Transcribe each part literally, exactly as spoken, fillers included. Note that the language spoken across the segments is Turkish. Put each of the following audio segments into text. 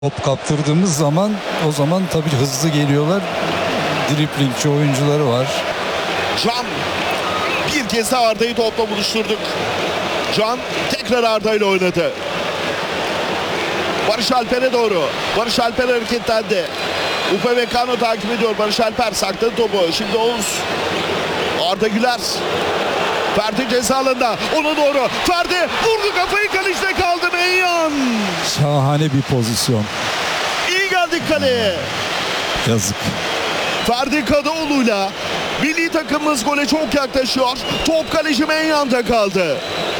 Top kaptırdığımız zaman o zaman tabii hızlı geliyorlar. Driplingçi oyuncuları var. Can bir kez daha Arda'yı topla buluşturduk. Can tekrar Arda ile oynadı. Barış Alper'e doğru. Barış Alper hareketlendi. Upamecano takip ediyor. Barış Alper sakladı topu. Şimdi Oğuz. Arda Güler. Ferdi ceza alanında. Ona doğru. Ferdi vurdu kafayı, kalecide kaldı Meyyan. Şahane bir pozisyon. İyi geldik kaleye. Yazık. Ferdi Kadıoğlu'yla milli takımımız gole çok yaklaşıyor. Top kaleci Meyyan'da kaldı.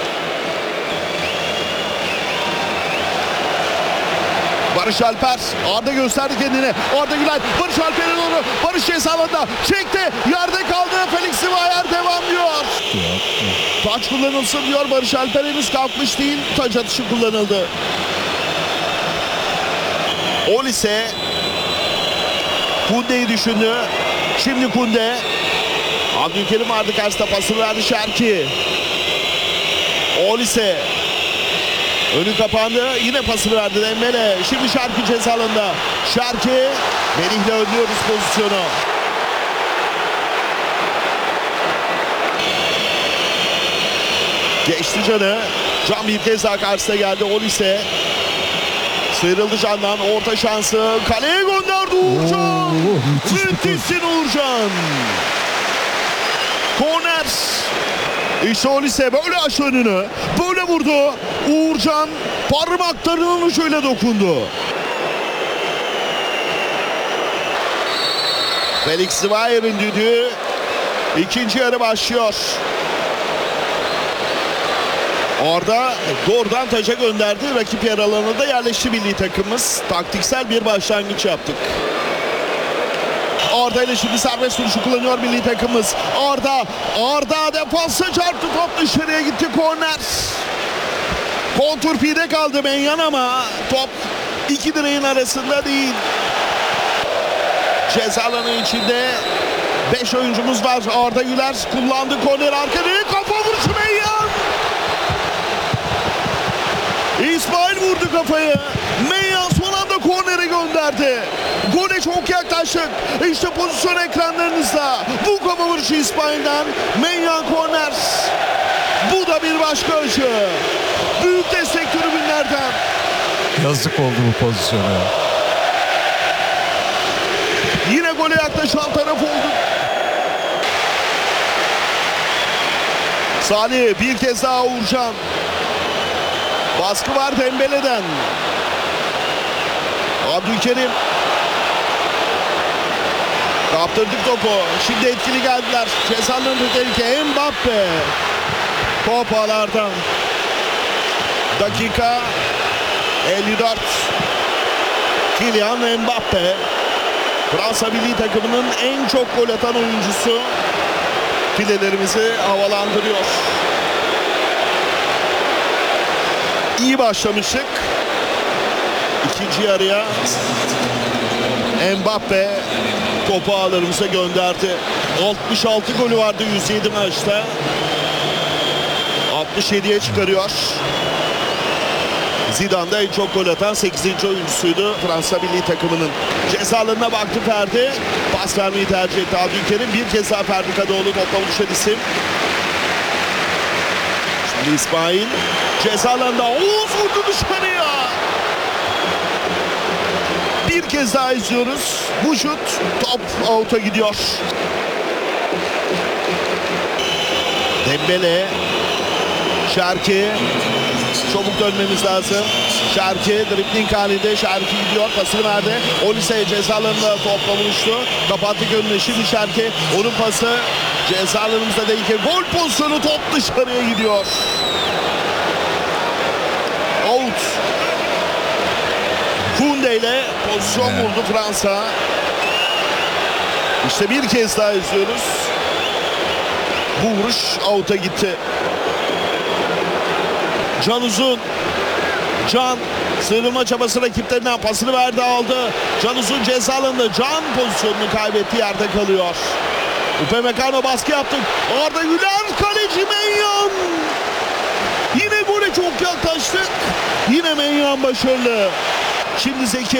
Barış Alper, Arda gösterdi kendini. Arda Güler, Barış Alper'e doğru. Barış ceza alanında çekti. Yerde kaldı. Felix Zivayer devam diyor. Taç kullanılsın diyor. Barış Alper henüz kalkmış değil. Taç atışı kullanıldı. Olise Kunde'yi düşündü. Şimdi Kunde. Abdülkerim vardı karşısında, pasını verdi Şerki. Olise. Önü kapandı. Yine pasını verdi Dembele. Şimdi Şerki ceza alanında. Şerki. Melih'le önlüyoruz pozisyonu. Geçti Can'ı. Can bir kez daha karşısına geldi. Olise. Sıyrıldı Can'dan. Orta şansı. Kaleye gönderdi Uğurcan. Oo, müthiş bir Müthişsin Uğurcan. Korner. İşte Olise böyle açtı önünü. Böyle vurdu. Uğurcan parmaklarının ucuyla dokundu. Felix Zivayer'in düdüğü. İkinci yarı başlıyor. Orada doğrudan taca gönderdi. Rakip yer alanına da yerleşti milli takımımız. Taktiksel bir başlangıç yaptık. Arda ile şimdi serbest vuruşu kullanıyor milli takımımız. Arda, Arda defansa çarptı, top dışarıya gitti, korner. Kontrpide kaldı Menyan ama top iki direğin arasında değil. Ceza alanı içinde beş oyuncumuz var. Arda Güler kullandı korner, arka direk, kafa vuruşu Menyan. İsmail vurdu kafayı. Menyan son anda kornere gönderdi. Gole çok yaklaştık. İşte pozisyon ekranlarınızda. Bu kafa vuruşu İsmail'den. Menyan korner. Bu da bir başka açı. Büyük destek tribünlerden. Yazık oldu bu pozisyona. Yine gole yaklaşan taraf oldu. Salih bir kez daha Uğurcan. Baskı var Dembele'den. Abdülkerim. Kaptırdık topu. Şimdi etkili geldiler. Cezaların tehlike. Mbappe. Top ağlardan. Dakika elli dört. Kylian Mbappe. Fransa milli takımının en çok gol atan oyuncusu. Filelerimizi havalandırıyor. İyi başlamıştık. İkinci yarıya Mbappe topu ağlarımıza gönderdi. altmış altı golü vardı yüz yedi maçta. altmış yediye çıkarıyor. Zidane da en çok gol atan sekizinci oyuncusuydu Fransa milli takımının. Ceza alanına baktı Ferdi. Pas vermeyi tercih etti Abdülkerim. Bir kez daha Ferdi Kadıoğlu topla buluşan isim. Şimdi İsmail. Ceza alanında Oğuz vurdu dışarıya. Bir kez daha izliyoruz. Bu şut, top out'a gidiyor. Dembele. Şerki. Çabuk dönmemiz lazım. Şerki dribling halinde. Şerki gidiyor. Pasını verdi. Olise ceza alanında topla buluştu. Kapattık önüne. Şimdi Şerki. Onun pası. Ceza alanımızda değil ki. Gol pozisyonu, top dışarıya gidiyor. Out. Kunde ile pozisyon Evet. buldu Fransa. İşte bir kez daha izliyoruz. Bu vuruş out'a gitti. Can Uzun. Can sıyrılma çabası rakiplerinden, pasını verdi, aldı. Can Uzun ceza alanında. Can pozisyonunu kaybetti, yerde kalıyor. Upamecano baskı yaptık. Arda Güler, kaleci Menyan. Yine gole çok yaklaştık. Yine Menyan başarılı. Şimdi Zeki